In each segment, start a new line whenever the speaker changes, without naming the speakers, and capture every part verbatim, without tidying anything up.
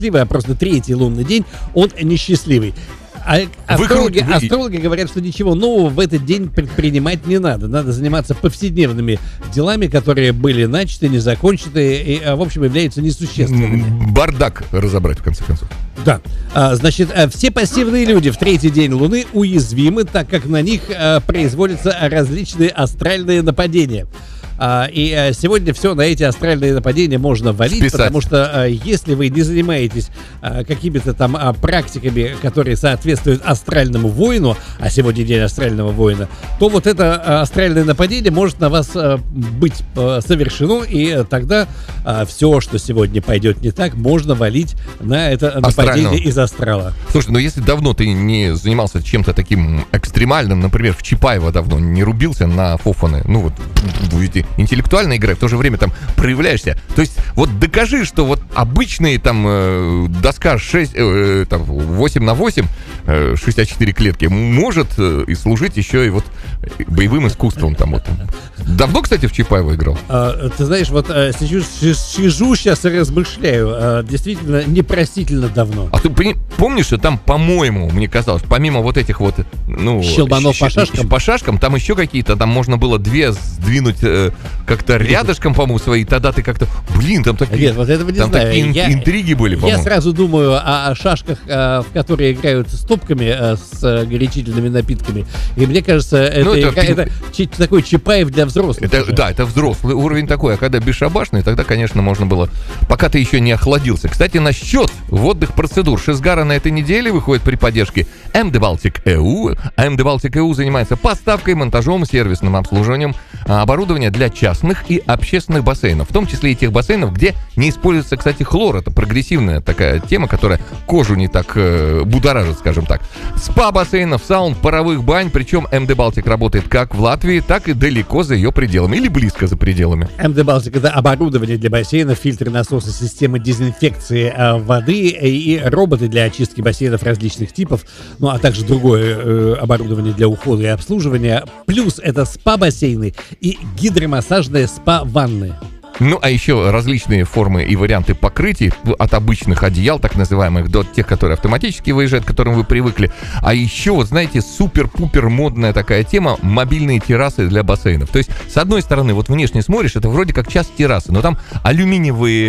а просто третий лунный день, он несчастливый. А астрологи, вы... астрологи говорят, что ничего нового в этот день предпринимать не надо. Надо заниматься повседневными делами, которые были начаты, не закончены и, в общем, являются несущественными.
Бардак разобрать, в конце концов.
Да. А, значит, все пассивные люди в третий день Луны уязвимы, так как на них а, производятся различные астральные нападения. А, и а, сегодня все на эти астральные нападения можно валить, списать. Потому что а, если вы не занимаетесь а, какими-то там а, практиками, которые соответствуют астральному воину, а сегодня день астрального воина, то вот это а, астральное нападение может на вас а, быть а, совершено, и тогда а, все, что сегодня пойдет не так, можно валить на это нападение из астрала.
Слушай, ну если давно ты не занимался чем-то таким экстремальным, например, в Чапаева давно не рубился на фофаны, ну вот будете интеллектуальная игра, в то же время там проявляешься. То есть вот докажи, что вот обычные там э, доска шесть, э, там, восемь на восемь, э, шестьдесят четыре клетки может э, и служить еще и вот боевым искусством там вот. Давно, кстати, в Чапаева играл?
А, ты знаешь, вот а, сижу, сижу сейчас и размышляю. А, действительно, непростительно давно.
А ты помнишь, что там, по-моему, мне казалось, помимо вот этих вот, ну...
Щелбанов по шашкам?
По шашкам, там еще какие-то, там можно было две сдвинуть э, как-то рядышком, по-моему, свои. Тогда ты как-то, блин, там такие...
Нет, вот этого не
там
знаю.
такие
я,
интриги были, по-моему.
Я сразу думаю о, о шашках, а, в которые играют с топками, а, с а, горячительными напитками. И мне кажется, это, ну, это, это, это ч, такой Чапаев для взрослых.
Это, да, это взрослый уровень такой. А когда бесшабашный, тогда, конечно, можно было... Пока ты еще не охладился. Кстати, насчет водных процедур. Шизгара на этой неделе выходит при поддержке эм дэ Baltic и ю. эм дэ Baltic и ю занимается поставкой, монтажом, сервисным обслуживанием оборудования для частных и общественных бассейнов. В том числе и тех бассейнов, где не используется, кстати, хлор. Это прогрессивная такая тема, которая кожу не так э, будоражит, скажем так. Спа-бассейнов, саун, паровых бань. Причем эм дэ Baltic работает как в Латвии, так и далеко за ее пределами. Или близко за пределами.
эм дэ Baltic — это оборудование для бассейнов, фильтры, насосы, системы дезинфекции э, воды и, и роботы для очистки бассейнов различных типов, ну а также другое э, оборудование для ухода и обслуживания. Плюс это спа-бассейны и гидромассажные спа-ванны.
Ну, а еще различные формы и варианты покрытий, от обычных одеял, так называемых, до тех, которые автоматически выезжают, к которым вы привыкли. А еще, вот знаете, супер-пупер модная такая тема — мобильные террасы для бассейнов. То есть, с одной стороны, вот внешне смотришь, это вроде как часть террасы, но там алюминиевый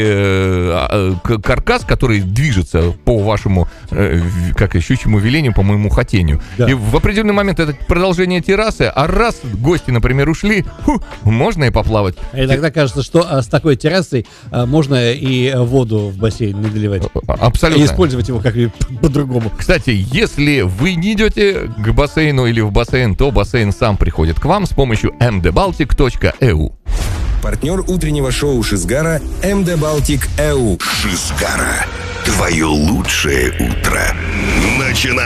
э, э, каркас, который движется по вашему, э, как щучьему велению, по моему хотению. Да. И в определенный момент это продолжение террасы, а раз гости, например, ушли, фу, можно и поплавать.
И тогда кажется, что с такой террасой а, можно и воду в бассейн наливать.
Абсолютно.
И использовать его как-нибудь по-другому.
Кстати, если вы не идете к бассейну или в бассейн, то бассейн сам приходит к вам с помощью эм дэ Baltic точка и ю.
Партнер утреннего шоу Шизгара — эм дэ Baltic и ю.
Шизгара. Твое лучшее утро. Начинай.